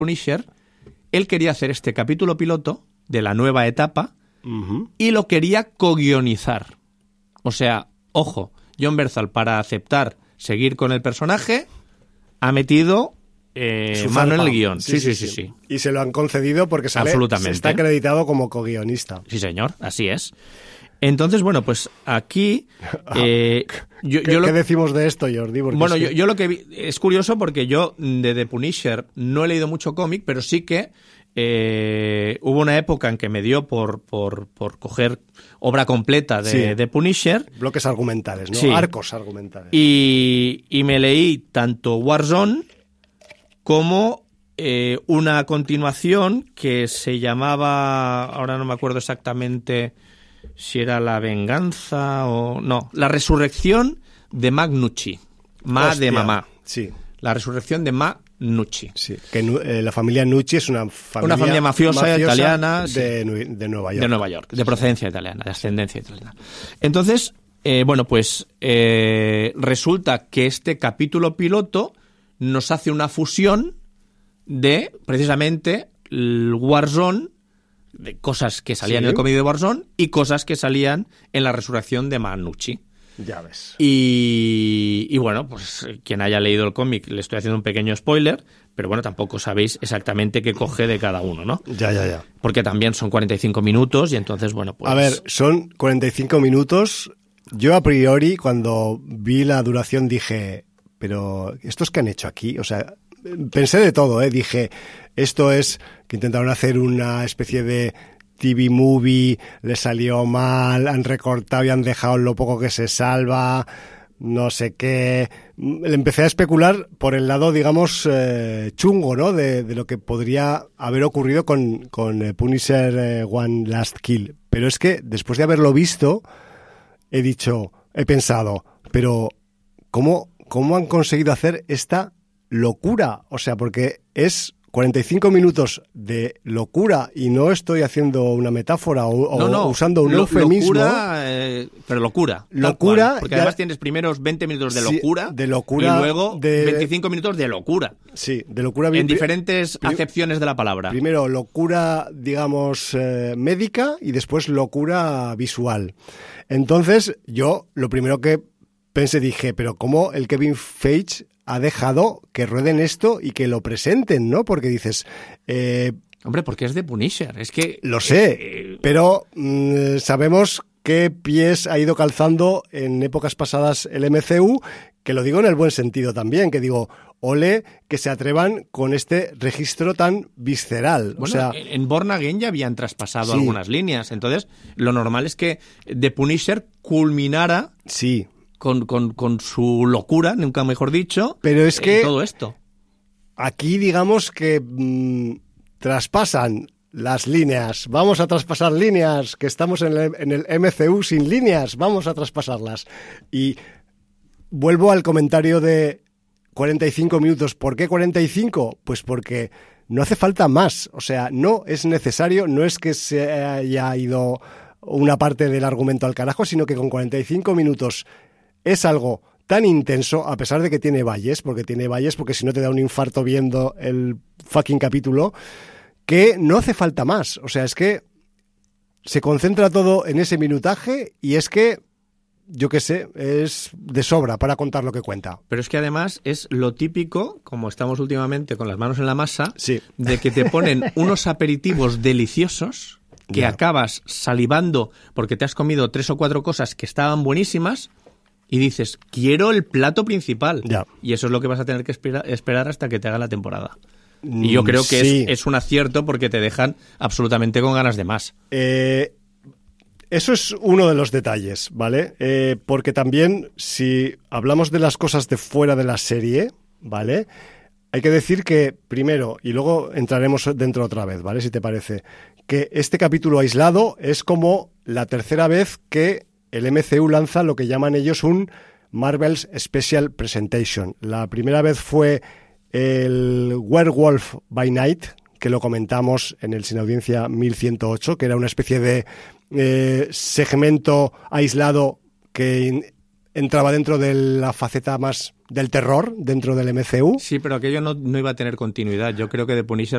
Punisher, él quería hacer este capítulo piloto de la nueva etapa y lo quería co-guionizar. O sea, ojo, Jon Bernthal, para aceptar seguir con el personaje, ha metido mano en el guión. Sí. Y se lo han concedido porque se está acreditado como co-guionista. Sí, señor, así es. Entonces, bueno, pues aquí... ¿Qué decimos de esto, Jordi? Porque bueno, yo lo que vi... Es curioso porque yo de The Punisher no he leído mucho cómic, pero sí que hubo una época en que me dio por coger obra completa de The Punisher. Bloques argumentales, ¿no? Sí. Arcos argumentales. Y me leí tanto Warzone como una continuación que se llamaba... Ahora no me acuerdo exactamente... si era La Venganza o... No, La Resurrección de Nucci. De mamá. Sí. La Resurrección de Nucci. Sí, que la familia Nucci es una familia mafiosa italiana de Nueva York. De Nueva York, de procedencia italiana, de ascendencia italiana. Entonces, resulta que este capítulo piloto nos hace una fusión de, precisamente, el Warzone, de cosas que salían en el cómic de Warzone y cosas que salían en La Resurrección de Nucci. Ya ves. Y bueno, pues quien haya leído el cómic, le estoy haciendo un pequeño spoiler, pero bueno, tampoco sabéis exactamente qué coge de cada uno, ¿no? Ya. Porque también son 45 minutos y entonces, bueno, pues... A ver, son 45 minutos. Yo a priori, cuando vi la duración, dije, pero ¿estos qué han hecho aquí? O sea, pensé de todo, ¿eh? Dije, esto es que intentaron hacer una especie de TV movie, le salió mal, han recortado y han dejado lo poco que se salva, no sé qué. Le empecé a especular por el lado, digamos, chungo, ¿no? De lo que podría haber ocurrido con Punisher One Last Kill. Pero es que después de haberlo visto, he pensado, pero ¿cómo han conseguido hacer esta locura? O sea, porque es 45 minutos de locura y no estoy haciendo una metáfora o usando un eufemismo. Locura. Porque además tienes primeros 20 minutos de locura, y luego 25 minutos de locura. Sí, de locura. En diferentes acepciones de la palabra. Primero locura, digamos, médica y después locura visual. Entonces, yo lo primero que dije, pero ¿cómo el Kevin Feige ha dejado que rueden esto y que lo presenten, ¿no? Porque dices... Hombre, porque es de Punisher, es que... Lo sé, pero sabemos qué pies ha ido calzando en épocas pasadas el MCU, que lo digo en el buen sentido también, que digo, ole, que se atrevan con este registro tan visceral. Bueno, o sea, en Born Again ya habían traspasado algunas líneas, entonces lo normal es que The Punisher culminara... Sí. Con su locura, nunca mejor dicho, pero es que todo esto. Aquí digamos que traspasan las líneas. Vamos a traspasar líneas, que estamos en el MCU sin líneas, vamos a traspasarlas. Y vuelvo al comentario de 45 minutos. ¿Por qué 45? Pues porque no hace falta más. O sea, no es necesario, no es que se haya ido una parte del argumento al carajo, sino que con 45 minutos es algo tan intenso, a pesar de que tiene valles, porque si no te da un infarto viendo el fucking capítulo, que no hace falta más. O sea, es que se concentra todo en ese minutaje y es que, yo qué sé, es de sobra para contar lo que cuenta. Pero es que además es lo típico, como estamos últimamente con las manos en la masa, sí, de que te ponen unos aperitivos deliciosos que acabas salivando porque te has comido 3 o 4 cosas que estaban buenísimas. Y dices, quiero el plato principal. Ya. Y eso es lo que vas a tener que esperar hasta que te haga la temporada. Y yo creo que sí, es un acierto porque te dejan absolutamente con ganas de más. Eso es uno de los detalles, ¿vale? Porque también, si hablamos de las cosas de fuera de la serie, ¿vale? Hay que decir que, primero, y luego entraremos dentro otra vez, ¿vale? Si te parece, que este capítulo aislado es como la tercera vez que el MCU lanza lo que llaman ellos un Marvel's Special Presentation. La primera vez fue el Werewolf by Night, que lo comentamos en el Sin Audiencia 1108, que era una especie de segmento aislado que entraba dentro de la faceta más del terror dentro del MCU. Sí, pero aquello no iba a tener continuidad. Yo creo que The Punisher